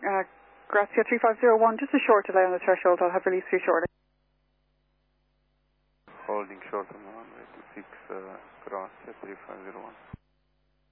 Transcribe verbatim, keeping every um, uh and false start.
Uh, Grazia three five zero one, just a short delay on the threshold. I'll have release for you shortly. Holding short on one eight two six, uh, Grazia three five zero one.